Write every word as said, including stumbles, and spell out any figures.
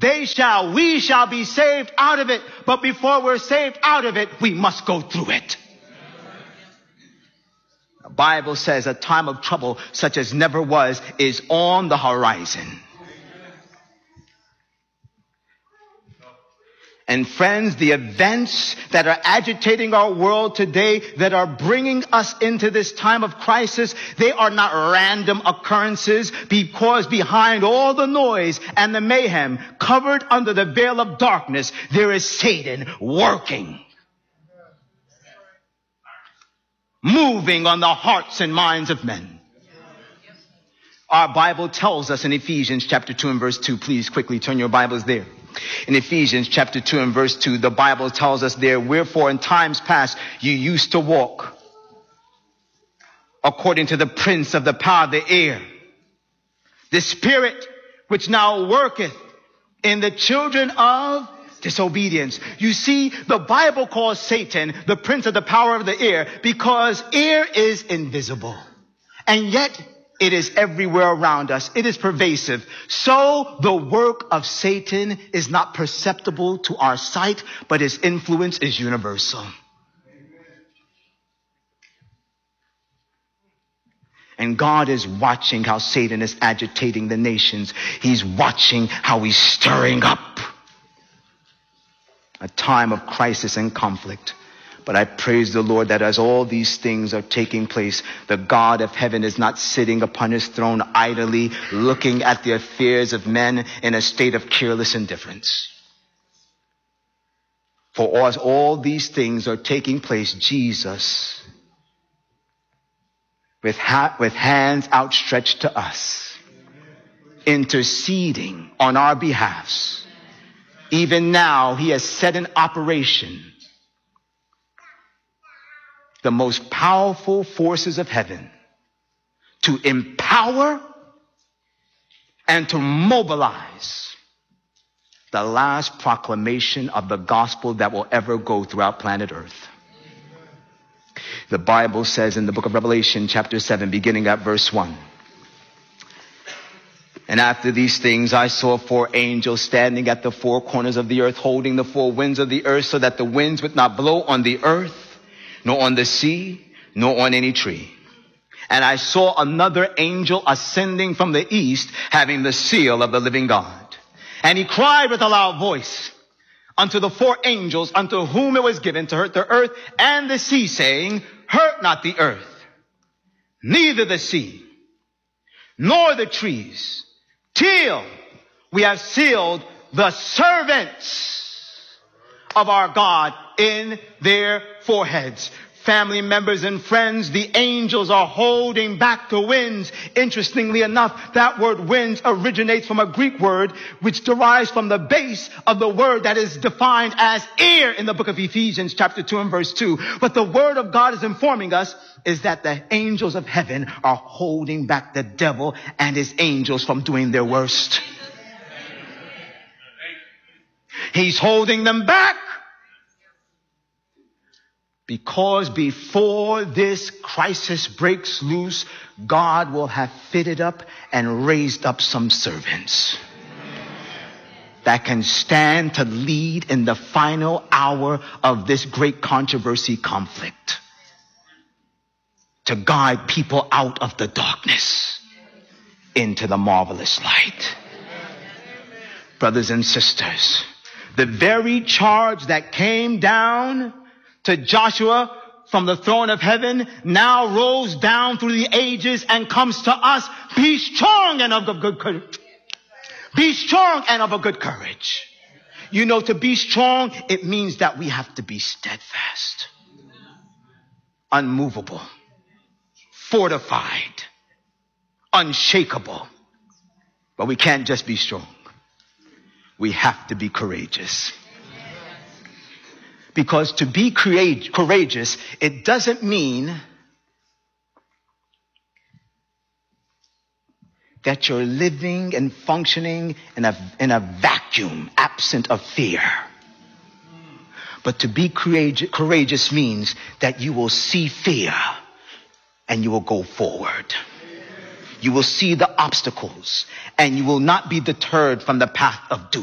They shall, we shall be saved out of it. But before we're saved out of it, we must go through it. The Bible says a time of trouble such as never was is on the horizon. And friends, the events that are agitating our world today, that are bringing us into this time of crisis, they are not random occurrences, because behind all the noise and the mayhem, covered under the veil of darkness, there is Satan working, moving on the hearts and minds of men. Our Bible tells us in Ephesians chapter two and verse two, please quickly turn your Bibles there. In Ephesians chapter two and verse two, the Bible tells us there, wherefore in times past you used to walk according to the prince of the power of the air, the spirit which now worketh in the children of disobedience. You see, the Bible calls Satan the prince of the power of the air because air is invisible. And yet it is everywhere around us. It is pervasive. So the work of Satan is not perceptible to our sight, but his influence is universal. And God is watching how Satan is agitating the nations. He's watching how he's stirring up a time of crisis and conflict. But I praise the Lord that as all these things are taking place, the God of heaven is not sitting upon his throne idly looking at the affairs of men in a state of careless indifference. For as all these things are taking place, Jesus, with, ha- with hands outstretched to us, interceding on our behalves, even now he has set in operation the most powerful forces of heaven to empower and to mobilize the last proclamation of the gospel that will ever go throughout planet Earth. The Bible says in the book of Revelation, chapter seven, beginning at verse one, and after these things I saw four angels standing at the four corners of the earth, holding the four winds of the earth, so that the winds would not blow on the earth, nor on the sea, nor on any tree. And I saw another angel ascending from the east, having the seal of the living God. And he cried with a loud voice unto the four angels, unto whom it was given to hurt the earth and the sea, saying, hurt not the earth, neither the sea, nor the trees, till we have sealed the servants of our God in their foreheads. Family members and friends, the angels are holding back the winds. Interestingly enough, that word winds originates from a Greek word which derives from the base of the word that is defined as air in the book of Ephesians chapter two and verse two. But the word of God is informing us is that the angels of heaven are holding back the devil and his angels from doing their worst. He's holding them back because before this crisis breaks loose, God will have fitted up and raised up some servants that can stand to lead in the final hour of this great controversy conflict, to guide people out of the darkness into the marvelous light. Brothers and sisters, the very charge that came down to Joshua from the throne of heaven now rolls down through the ages and comes to us. Be strong and of good courage. Be strong and of a good courage. You know, to be strong, it means that we have to be steadfast, unmovable, fortified, unshakable. But we can't just be strong. We have to be courageous. Because to be courageous, it doesn't mean that you're living and functioning in a, in a vacuum, absent of fear. But to be courageous, courageous means that you will see fear and you will go forward. You will see the obstacles and you will not be deterred from the path of duty.